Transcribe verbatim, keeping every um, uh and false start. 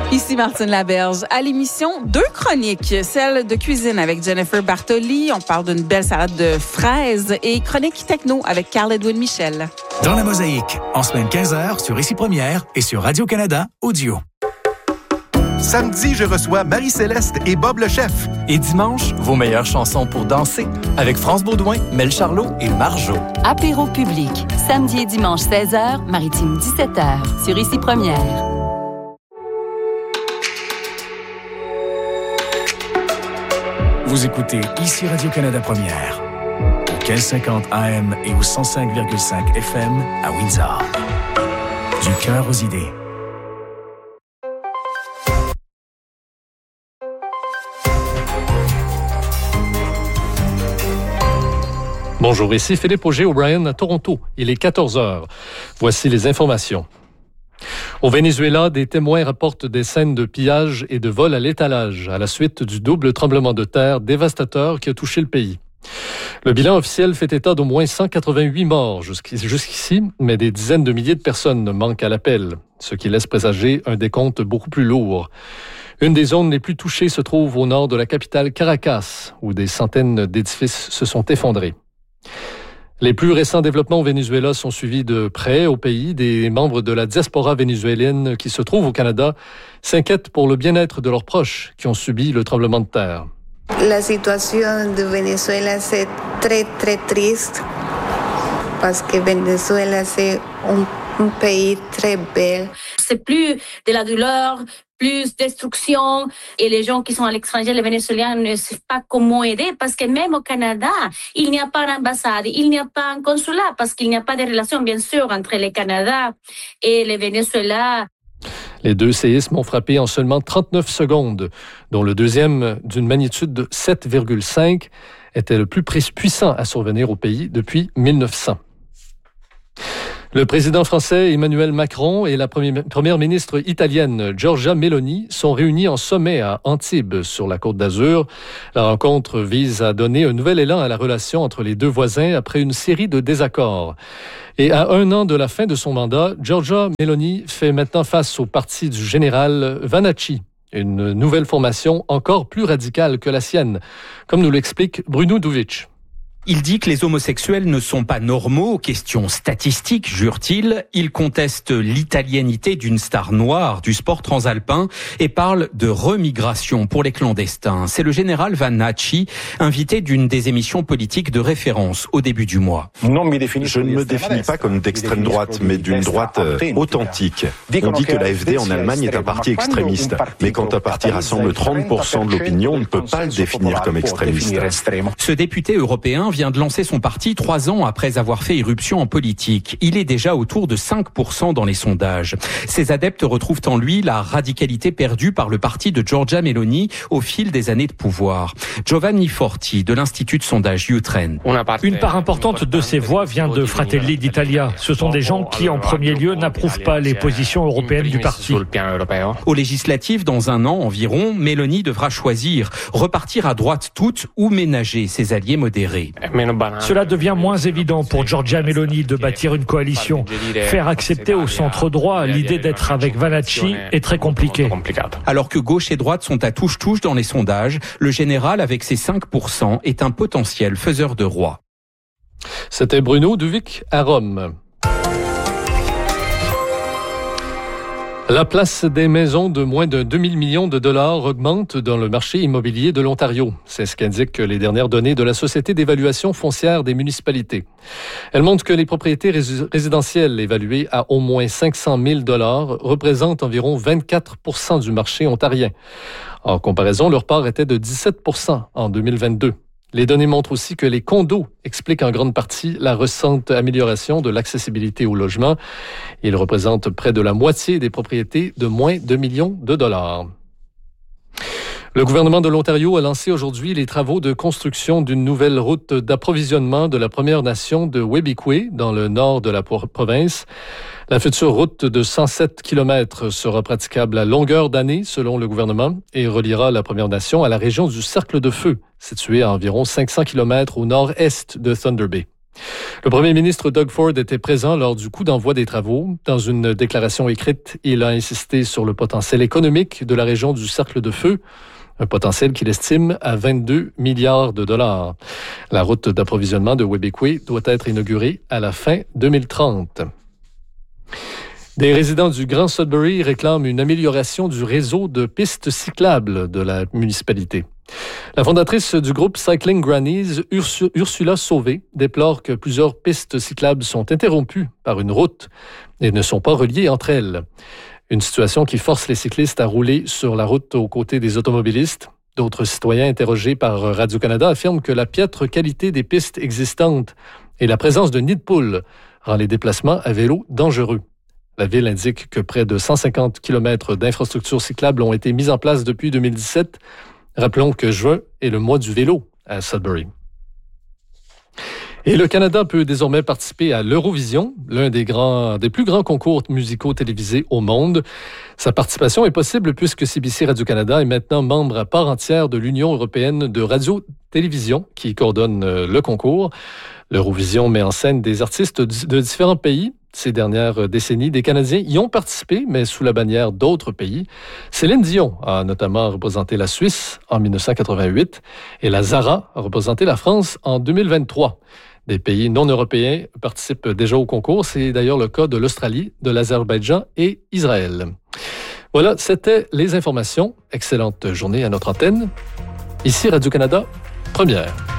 Ici Martine Laberge. À l'émission, deux chroniques. Celle de cuisine avec Jennifer Bartoli. On parle d'une belle salade de fraises. Et chronique techno avec Carl-Edwin Michel. Dans la mosaïque, en semaine quinze heures sur Ici Première et sur Radio-Canada Audio. Samedi, je reçois Marie-Céleste et Bob le Chef. Et dimanche, vos meilleures chansons pour danser avec France Baudouin, Mel Charlot et Marjo. Apéro public, samedi et dimanche seize heures, Maritime dix-sept heures, sur Ici Première. Vous écoutez Ici Radio-Canada Première, au mille cinquante A M et au cent cinq virgule cinq F M à Windsor. Du cœur aux idées. Bonjour, ici Philippe Auger-O'Brien à Toronto. Il est quatorze heures. Voici les informations. Au Venezuela, des témoins rapportent des scènes de pillage et de vol à l'étalage à la suite du double tremblement de terre dévastateur qui a touché le pays. Le bilan officiel fait état d'au moins cent quatre-vingt-huit morts jusqu'ici, mais des dizaines de milliers de personnes manquent à l'appel, ce qui laisse présager un décompte beaucoup plus lourd. Une des zones les plus touchées se trouve au nord de la capitale Caracas, où des centaines d'édifices se sont effondrés. Les plus récents développements au Venezuela sont suivis de près au pays. Des membres de la diaspora vénézuélienne qui se trouvent au Canada s'inquiètent pour le bien-être de leurs proches qui ont subi le tremblement de terre. La situation de Venezuela c'est très très triste parce que Venezuela c'est un, un pays très bel. C'est plus de la douleur, plus de destruction et les gens qui sont à l'étranger, les Vénézuéliens ne savent pas comment aider parce que même au Canada, il n'y a pas d'ambassade, il n'y a pas un consulat parce qu'il n'y a pas de relation bien sûr entre le Canada et le Venezuela. Les deux séismes ont frappé en seulement trente-neuf secondes, dont le deuxième d'une magnitude de sept virgule cinq était le plus puissant à survenir au pays depuis mille neuf cents. Le président français Emmanuel Macron et la première ministre italienne Giorgia Meloni sont réunis en sommet à Antibes, sur la Côte d'Azur. La rencontre vise à donner un nouvel élan à la relation entre les deux voisins après une série de désaccords. Et à un an de la fin de son mandat, Giorgia Meloni fait maintenant face au parti du général Vanacci, une nouvelle formation encore plus radicale que la sienne, comme nous l'explique Bruno Duvic. Il dit que les homosexuels ne sont pas normaux, question statistique, jure-t-il. Il conteste l'italianité d'une star noire du sport transalpin et parle de remigration pour les clandestins. C'est le général Vanacci, invité d'une des émissions politiques de référence au début du mois. Je ne me définis pas comme d'extrême droite, mais d'une droite authentique. On dit que l'A F D en Allemagne est un parti extrémiste, mais quand un parti rassemble trente pour cent de l'opinion, on ne peut pas le définir comme extrémiste. Ce député européen vient de lancer son parti trois ans après avoir fait irruption en politique. Il est déjà autour de cinq pour cent dans les sondages. Ses adeptes retrouvent en lui la radicalité perdue par le parti de Giorgia Meloni au fil des années de pouvoir. Giovanni Forti, de l'Institut de sondage Utrend. Une part importante de ces voix vient de Fratelli d'Italia. Ce sont des gens qui, en premier lieu, n'approuvent pas les positions européennes du parti. Aux législatives, dans un an environ, Meloni devra choisir, repartir à droite toute ou ménager ses alliés modérés. Cela devient moins évident pour Giorgia Meloni de bâtir une coalition. Faire accepter au centre droit l'idée d'être avec Vanacci est très compliqué. Alors que gauche et droite sont à touche-touche dans les sondages, le général, avec ses cinq pour cent, est un potentiel faiseur de roi. C'était Bruno Duvic à Rome. La place des maisons de moins de deux mille millions de dollars augmente dans le marché immobilier de l'Ontario. C'est ce qu'indiquent les dernières données de la Société d'évaluation foncière des municipalités. Elles montrent que les propriétés résidentielles évaluées à au moins cinq cent mille dollars représentent environ vingt-quatre pour cent du marché ontarien. En comparaison, leur part était de dix-sept pour cent en deux mille vingt-deux. Les données montrent aussi que les condos expliquent en grande partie la récente amélioration de l'accessibilité au logement. Ils représentent près de la moitié des propriétés de moins de millions de dollars. Le gouvernement de l'Ontario a lancé aujourd'hui les travaux de construction d'une nouvelle route d'approvisionnement de la Première Nation de Wēbikwe, dans le nord de la province. La future route de cent sept kilomètres sera praticable à longueur d'année, selon le gouvernement, et reliera la Première Nation à la région du Cercle de Feu, située à environ cinq cents kilomètres au nord-est de Thunder Bay. Le premier ministre Doug Ford était présent lors du coup d'envoi des travaux. Dans une déclaration écrite, il a insisté sur le potentiel économique de la région du Cercle de Feu, un potentiel qu'il estime à vingt-deux milliards de dollars. La route d'approvisionnement de Wébékoué doit être inaugurée à la fin deux mille trente. Des résidents du Grand Sudbury réclament une amélioration du réseau de pistes cyclables de la municipalité. La fondatrice du groupe Cycling Grannies, Ursu- Ursula Sauvé, déplore que plusieurs pistes cyclables sont interrompues par une route et ne sont pas reliées entre elles. Une situation qui force les cyclistes à rouler sur la route aux côtés des automobilistes. D'autres citoyens interrogés par Radio-Canada affirment que la piètre qualité des pistes existantes et la présence de nids de poules rend les déplacements à vélo dangereux. La ville indique que près de cent cinquante kilomètres d'infrastructures cyclables ont été mises en place depuis deux mille dix-sept. Rappelons que juin est le mois du vélo à Sudbury. Et le Canada peut désormais participer à l'Eurovision, l'un des grands, des plus grands concours musicaux télévisés au monde. Sa participation est possible puisque C B C Radio-Canada est maintenant membre à part entière de l'Union européenne de radio-télévision qui coordonne le concours. L'Eurovision met en scène des artistes de différents pays. Ces dernières décennies, des Canadiens y ont participé, mais sous la bannière d'autres pays. Céline Dion a notamment représenté la Suisse en dix-neuf cent quatre-vingt-huit et la Zara a représenté la France en deux mille vingt-trois. Des pays non européens participent déjà au concours. C'est d'ailleurs le cas de l'Australie, de l'Azerbaïdjan et Israël. Voilà, c'était les informations. Excellente journée à notre antenne. Ici Radio-Canada, première.